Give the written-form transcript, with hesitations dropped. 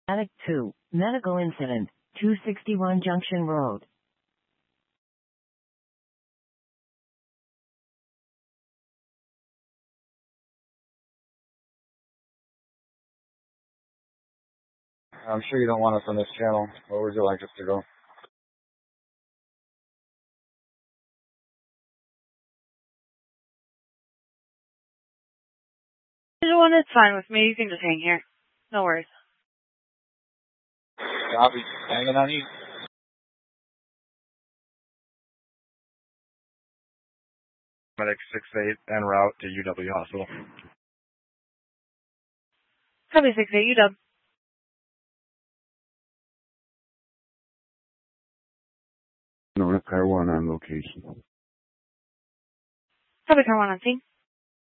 Attic 2, medical incident, 261 Junction Road. I'm sure you don't want us on this channel. Where would you like us to go? Either one is fine with me. You can just hang here. No worries. Copy. Hanging on you. Medic 68 en route to UW Hospital. Copy 68, UW. North Car 1 on location. Copy car 1 on scene.